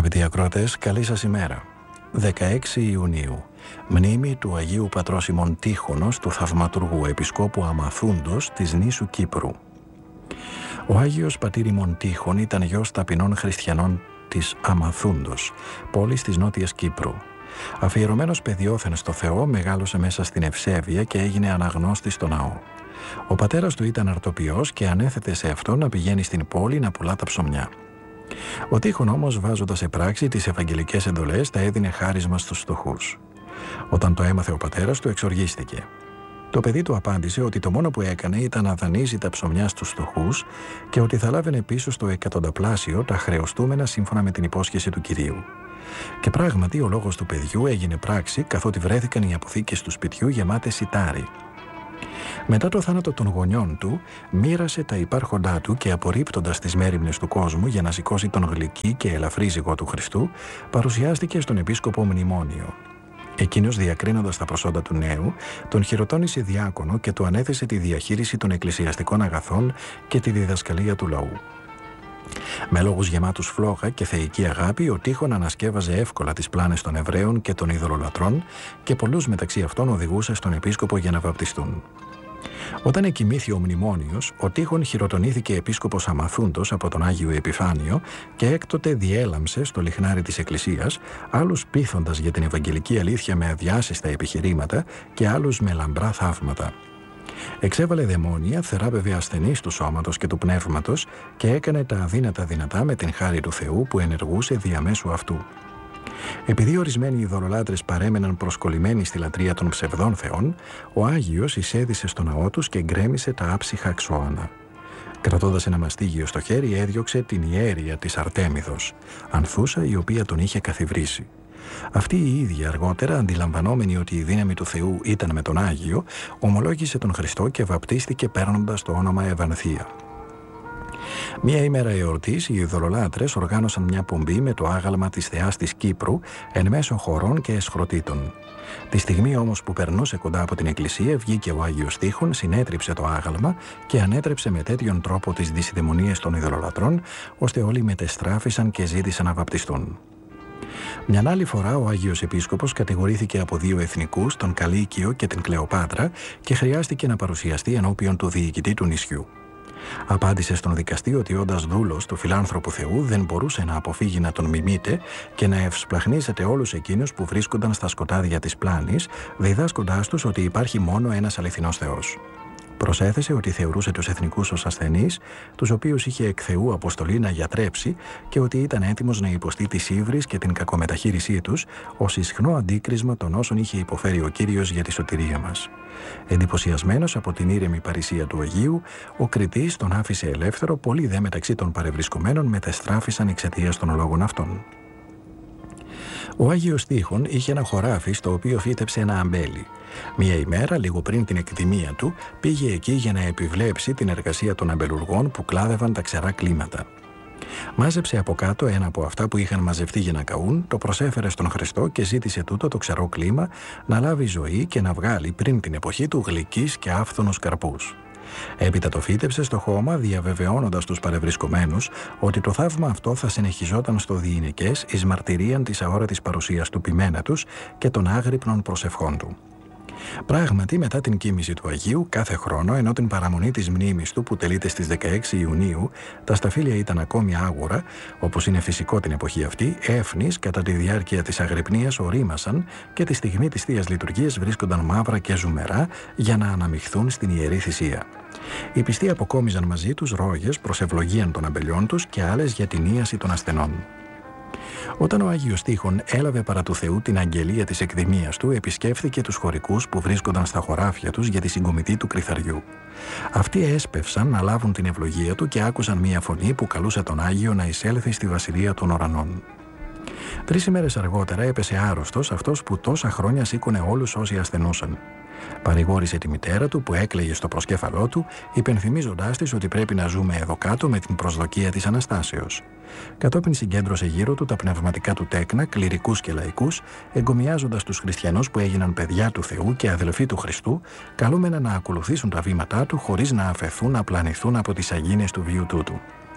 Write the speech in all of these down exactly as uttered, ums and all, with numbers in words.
Αγαπητοί ακροατές, καλή σας ημέρα. δεκαέξι Ιουνίου, μνήμη του Αγίου Πατρός ημών Τύχωνος, του θαυματουργού Επισκόπου Αμαθούντος της νήσου Κύπρου. Ο Άγιος Πατήρ ημών Τύχων ήταν γιος ταπεινών χριστιανών της Αμαθούντος, πόλης της Νότιας Κύπρου. Αφιερωμένος παιδιόθεν στο Θεό, μεγάλωσε μέσα στην ευσέβεια και έγινε αναγνώστης στο ναό. Ο πατέρας του ήταν αρτοποιός και ανέθετε σε αυτόν να πηγαίνει στην πόλη να πουλά τα ψωμιά. Ο Τύχων όμως, βάζοντας σε πράξη τις ευαγγελικές εντολές, τα έδινε χάρισμα στους φτωχούς. Όταν το έμαθε ο πατέρας του, εξοργίστηκε. Το παιδί του απάντησε ότι το μόνο που έκανε ήταν να δανείζει τα ψωμιά στους φτωχούς και ότι θα λάβαινε πίσω στο εκατονταπλάσιο τα χρεωστούμενα σύμφωνα με την υπόσχεση του Κυρίου. Και πράγματι ο λόγος του παιδιού έγινε πράξη, καθότι βρέθηκαν οι αποθήκες του σπιτιού γεμάτες σιτάρι. Μετά το θάνατο των γονιών του, μοίρασε τα υπάρχοντά του και, απορρίπτοντας τις μέριμνες του κόσμου για να σηκώσει τον γλυκύ και ελαφρύ ζυγό του Χριστού, παρουσιάστηκε στον επίσκοπο μνημόνιο. Εκείνος, διακρίνοντας τα προσόντα του νέου, τον χειροτώνησε διάκονο και του ανέθεσε τη διαχείριση των εκκλησιαστικών αγαθών και τη διδασκαλία του λαού. Με λόγους γεμάτους φλόγα και θεϊκή αγάπη, ο Τύχων ανασκεύαζε εύκολα τις πλάνες των Εβραίων και των ειδωλολατρών και πολλούς μεταξύ αυτών οδηγούσε στον επίσκοπο για να βαπτιστούν. Όταν εκοιμήθη ο μνημόνιος, ο Τύχων χειροτονήθηκε επίσκοπος Αμαθούντος από τον Άγιο Επιφάνιο και έκτοτε διέλαμψε στο λιχνάρι της Εκκλησίας, άλλους πείθοντας για την Ευαγγελική αλήθεια με αδιάσυστα επιχειρήματα και άλλους με λαμπρά θαύματα. Εξέβαλε δαιμόνια, θεράπευε ασθενείς του σώματος και του πνεύματος και έκανε τα αδύνατα δυνατά με την χάρη του Θεού που ενεργούσε διαμέσου αυτού. Επειδή ορισμένοι ειδωλολάτρες παρέμεναν προσκολλημένοι στη λατρεία των ψευδών θεών, ο Άγιος εισέδησε στο ναό τους και γκρέμισε τα άψυχα αξώανα. Κρατώντας ένα μαστίγιο στο χέρι, έδιωξε την ιέρια της Αρτέμιδος, Ανθούσα, η οποία τον είχε καθιβρίσει. Αυτή η ίδια αργότερα, αντιλαμβανόμενη ότι η δύναμη του Θεού ήταν με τον Άγιο, ομολόγησε τον Χριστό και βαπτίστηκε παίρνοντας το όνομα Ευανθία. Μία ημέρα εορτής, οι ειδωλολάτρες οργάνωσαν μια πομπή με το άγαλμα της θεάς της Κύπρου εν μέσω χορών και εσχροτήτων. Τη στιγμή όμως που περνούσε κοντά από την εκκλησία, βγήκε ο Άγιος Τύχων, συνέτριψε το άγαλμα και ανέτρεψε με τέτοιον τρόπο τις δυσιδαιμονίες των ειδωλολατρών, ώστε όλοι μετεστράφησαν και ζήτησαν να βαπτιστούν. Μια άλλη φορά ο Άγιος Επίσκοπος κατηγορήθηκε από δύο εθνικούς, τον Καλίκιο και την Κλεοπάτρα, και χρειάστηκε να παρουσιαστεί ενώπιον του διοικητή του νησιού. Απάντησε στον δικαστή ότι όντας δούλος του φιλάνθρωπου Θεού δεν μπορούσε να αποφύγει να τον μιμείται και να ευσπλαχνίζεται όλους εκείνους που βρίσκονταν στα σκοτάδια της πλάνης, διδάσκοντάς τους ότι υπάρχει μόνο ένας αληθινός Θεός. Προσέθεσε ότι θεωρούσε τους εθνικούς ως ασθενείς, τους οποίους είχε εκ Θεού αποστολή να γιατρέψει, και ότι ήταν έτοιμος να υποστεί τις ύβρις και την κακομεταχείρισή τους ως ισχνό αντίκρισμα των όσων είχε υποφέρει ο Κύριος για τη σωτηρία μας. Εντυπωσιασμένος από την ήρεμη παρησία του Αγίου, ο κριτής τον άφησε ελεύθερο, πολλοί δε μεταξύ των παρευρισκομένων μετεστράφησαν εξαιτίας των λόγων αυτών. Ο Άγιος Τύχων είχε ένα χωράφι στο οποίο φύτεψε ένα αμπέλι. Μία ημέρα, λίγο πριν την εκδημία του, πήγε εκεί για να επιβλέψει την εργασία των αμπελουργών που κλάδευαν τα ξερά κλίματα. Μάζεψε από κάτω ένα από αυτά που είχαν μαζευτεί για να καούν, το προσέφερε στον Χριστό και ζήτησε τούτο το ξερό κλίμα να λάβει ζωή και να βγάλει πριν την εποχή του γλυκείς και άφθονους καρπούς. Έπειτα το φύτεψε στο χώμα, διαβεβαιώνοντας τους παρευρισκομένους ότι το θαύμα αυτό θα συνεχιζόταν στο διηνεκές εις μαρτυρίαν της αόρατης παρουσίας του ποιμένα τους και των άγρυπνων προσευχών του. Πράγματι, μετά την κοίμηση του Αγίου, κάθε χρόνο, ενώ την παραμονή της μνήμης του που τελείται στις δεκαέξι Ιουνίου, τα σταφύλια ήταν ακόμη άγουρα, όπως είναι φυσικό την εποχή αυτή, έφνης κατά τη διάρκεια της αγρυπνίας ορίμασαν και τη στιγμή της Θείας Λειτουργίας βρίσκονταν μαύρα και ζουμερά για να αναμειχθούν στην Ιερή Θυσία. Οι πιστοί αποκόμιζαν μαζί τους ρόγες προς ευλογίαν των αμπελιών τους και άλλες για την ίαση των ασθενών. Όταν ο Άγιος Τύχων έλαβε παρά του Θεού την αγγελία της εκδημίας του, επισκέφθηκε τους χωρικούς που βρίσκονταν στα χωράφια τους για τη συγκομιδή του κρυθαριού. Αυτοί έσπευσαν να λάβουν την ευλογία του και άκουσαν μία φωνή που καλούσε τον Άγιο να εισέλθει στη βασιλεία των ουρανών. Τρεις ημέρες αργότερα έπεσε άρρωστος αυτός που τόσα χρόνια σήκωνε όλους όσοι ασθενούσαν. Παρηγόρησε τη μητέρα του που έκλαιγε στο προσκέφαλό του, υπενθυμίζοντάς της ότι πρέπει να ζούμε εδώ κάτω με την προσδοκία της Αναστάσεως. Κατόπιν συγκέντρωσε γύρω του τα πνευματικά του τέκνα, κληρικούς και λαϊκούς, εγκομιάζοντας τους χριστιανούς που έγιναν παιδιά του Θεού και αδελφοί του Χριστού, καλούμενα να ακολουθήσουν τα βήματά του χωρίς να αφεθούν να πλανηθούν από τις αγίνες του βίου τούτου.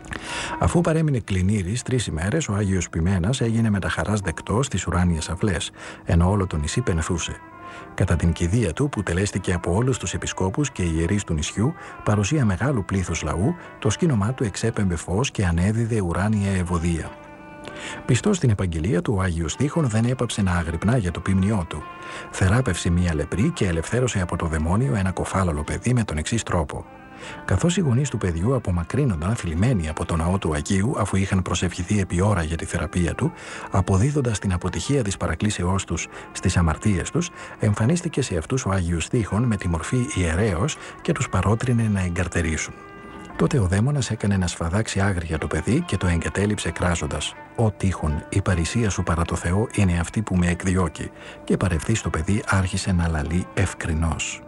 Αφού παρέμεινε κλινήρης τρεις ημέρες, ο Άγιος Ποιμένας έγινε με τα χαράς δεκτός στις ουράνιες αυλές, ενώ όλο το νησί πενθούσε. Κατά την κηδεία του, που τελέστηκε από όλους τους επισκόπους και ιερείς του νησιού, παρουσία μεγάλου πλήθους λαού, το σκήνομά του εξέπεμπε φως και ανέδιδε ουράνια ευωδία. Πιστός στην επαγγελία του, ο Άγιος Τείχων δεν έπαψε να αγρυπνά για το ποιμνιό του. Θεράπευσε μία λεπρή και ελευθέρωσε από το δαιμόνιο ένα κοφάλαλο παιδί με τον εξής τρόπο. Καθώς οι γονείς του παιδιού απομακρύνονταν θλιμμένοι από το ναό του Αγίου, αφού είχαν προσευχηθεί επί ώρα για τη θεραπεία του, αποδίδοντας την αποτυχία της παρακλήσεώς τους στις αμαρτίες τους, εμφανίστηκε σε αυτούς ο Άγιος Τείχων με τη μορφή ιερέως και τους παρότρινε να εγκαρτερήσουν. Τότε ο δαίμονας έκανε ένα σφαδάξι άγρια το παιδί και το εγκατέλειψε κράζοντας: «Ω Τείχων, η παρησία σου παρά το Θεό είναι αυτή που με εκδιώκει», και παρευθύς το παιδί άρχισε να λαλεί ευκρινώς.